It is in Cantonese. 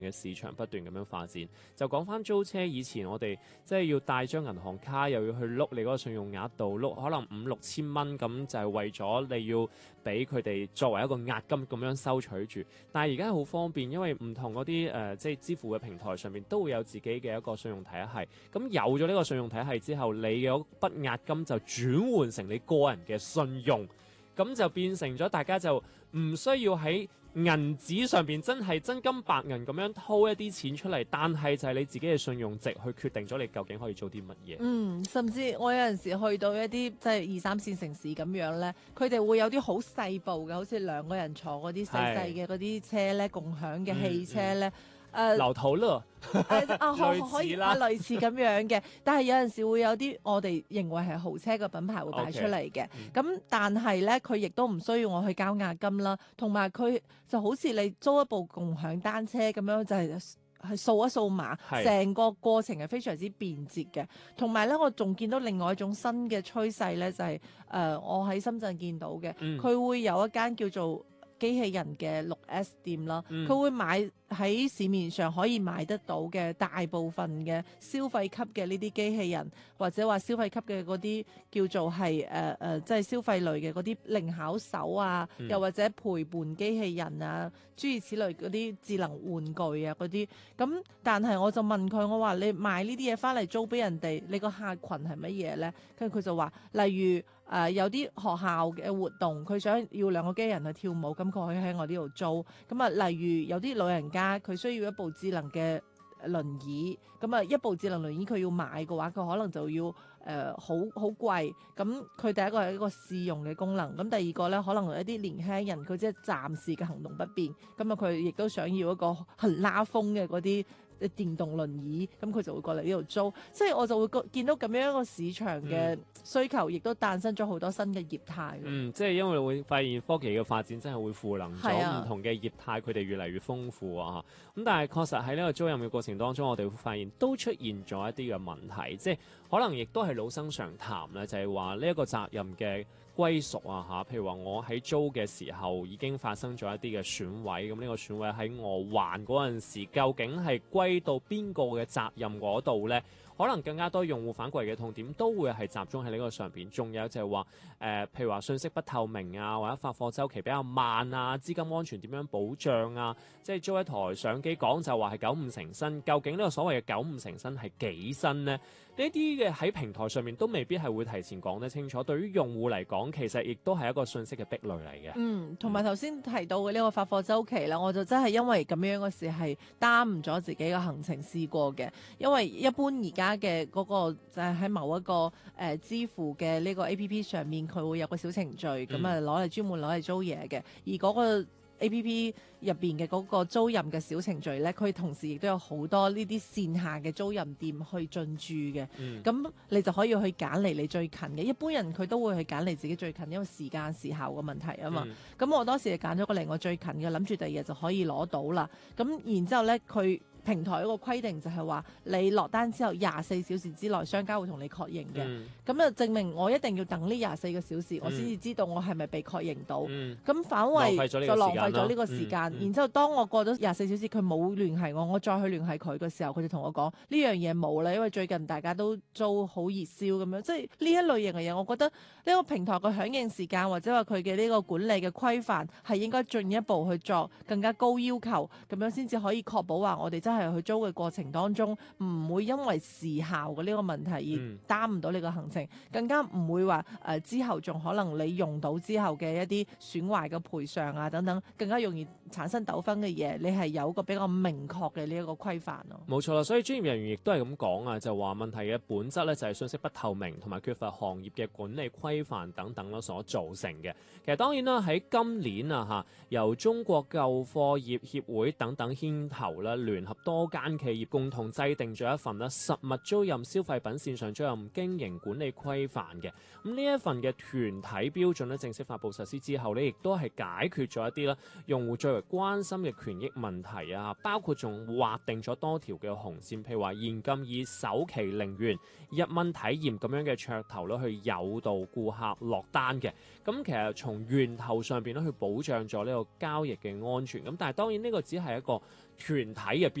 嘅市場不斷咁樣發展。就講翻租車，以前我哋即係要帶張銀行卡，又要去碌你嗰個信用額度，碌可能5、6千蚊，咁就係為咗你要俾佢哋作為一個押金咁樣收取住。但係而家好方便，因為唔同嗰啲即係支付嘅平台上面都會有自己嘅一個信用體系。咁有咗呢個信用體系之後，你嘅筆押金就轉換成你個人嘅信用。咁就變成咗大家就唔需要喺銀紙上邊真係真金白銀咁樣掏一啲錢出嚟，但係就係你自己嘅信用值去決定咗你究竟可以做啲乜嘢。 甚至我有陣時去到一啲即係2、3線城市咁樣咧，佢哋會有啲好細部嘅，好似2個人坐嗰啲細細嘅嗰啲車咧，共享嘅汽車咧。 流頭樂可以類似咁樣嘅，但係有陣時會有啲我哋認為係豪車嘅品牌會擺出嚟嘅，咁但係咧佢亦都唔需要我去交押金啦，同埋佢就好似你租一部共享單車咁樣，就係掃一掃碼，成個過程係非常之便捷嘅。同埋咧，我仲見到另外一種新嘅趨勢咧，就係我喺深圳見到嘅，佢會有一間叫做機器人嘅6S 店啦，佢會買喺市面上可以買得到嘅大部分嘅消費級嘅呢啲機器人，或者話消費級嘅嗰啲叫做係即係消費類嘅嗰啲靈巧手啊，又或者陪伴機器人啊，諸如此類嗰啲智能玩具啊嗰啲。咁但係我就問佢，我話你買呢啲嘢翻嚟租俾人哋，你個客群係乜嘢咧？跟住佢就話，例如有啲學校嘅活動，佢想要2個機器人去跳舞，咁佢可以喺我呢度租。咁啊，例如有啲老人家佢需要一部智能嘅輪椅，咁啊一部智能輪椅佢要買嘅話，佢可能就要好貴。咁佢第一個係一個試用嘅功能，咁第二個咧可能一啲年輕人佢即係暫時嘅行動不便，咁啊佢亦都想要一個很拉風嘅嗰啲電動輪椅，咁佢就會過嚟呢度租，即係我就會見到咁樣一個市場嘅需求，亦都誕生咗好多新嘅業態。 即係因為會發現科技嘅發展真係會賦能咗唔同嘅業態，佢哋越嚟越豐富啊！咁但係確實喺呢個租賃嘅過程當中，我哋會發現都出現咗一啲嘅問題，即係可能亦都係老生常談咧，就係話呢一個責任嘅歸屬啊嚇，譬如話我喺租嘅時候已經發生咗一啲嘅損毀，咁呢個損毀喺我還嗰陣時，究竟係歸到邊個嘅責任嗰度呢？可能更加多用戶反饋嘅痛點都會係集中喺呢個上邊。仲有就係話譬如話信息不透明啊，或者發貨週期比較慢啊，資金安全點樣保障啊？即係租一台相機講就話係95成新，究竟呢個所謂嘅95成新係幾新呢？呢啲嘅喺平台上面都未必係會提前講得清楚。對於用戶嚟講，其實亦都係一個信息嘅壁壘嚟嘅。 同埋頭先提到嘅呢個發貨週期啦，我就真係因為咁樣嘅事係耽誤咗自己嘅行程試過嘅。因為一般而家嘅嗰個就係喺某一個支付嘅呢個 APP 上面，佢會有個小程序咁啊，攞嚟專門攞嚟租嘢嘅。而嗰個 A.P.P. 入邊嘅嗰個租賃嘅小程序咧，佢同時亦都有好多呢啲線下嘅租賃店去進駐嘅。咁你就可以去揀離你最近嘅。一般人佢都會去揀離自己最近，因為時間時效嘅問題啊嘛。咁我當時就揀咗個離我最近嘅，諗住第二日就可以攞到啦。咁然之後咧，佢平台嗰個規定就係話，你落單之後24小時之內，商家會同你確認嘅。咁就證明我一定要等呢24個小時，我先至知道我係咪被確認到。咁反為就浪費咗呢個時間。然之後，當我過咗24小時，佢冇聯繫我，我再去聯繫佢嘅時候，佢就同我講呢樣嘢冇啦，因為最近大家都租好熱銷咁樣。即係呢一類型嘅嘢，我覺得呢個平台嘅響應時間或者話佢嘅呢個管理嘅規範係應該進一步去作更加高要求，咁樣先至可以確保話我哋真係去租嘅過程當中唔會因為時效嘅呢個問題而耽誤到你個行程，更加唔會話之後仲可能你用到之後嘅一啲損壞嘅賠償啊等等，更加容易產生糾紛嘅嘢，你係有個比較明確嘅呢一個規範咯。 冇錯啦，所以專業人員亦都係咁講啊，就話問題嘅本質咧就係信息不透明同埋缺乏行業嘅管理規範等等咯所造成嘅。其實當然啦，喺今年啊由中國舊貨業協會等等牽頭啦，聯合多間企業共同制定咗一份咧實物租賃消費品線上租賃經營管理規範嘅。咁呢一份嘅團體標準咧正式發布實施之後咧，亦都係解決咗一啲咧用戶最為關心嘅權益問題啊，包括仲劃定咗多條嘅紅線，譬如話現金以首期0元1蚊體驗咁樣嘅噱頭咧去誘導顧客落單嘅。咁其實從源頭上邊咧去保障咗呢個交易嘅安全。咁但係當然呢個只係一個團體嘅標